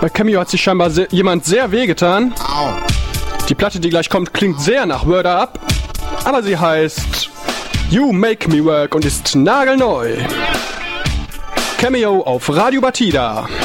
Bei Cameo hat sich scheinbar jemand sehr wehgetan. Die Platte, die gleich kommt, klingt sehr nach Word Up, aber sie heißt You Make Me Work und ist nagelneu. Cameo auf Radio Batida.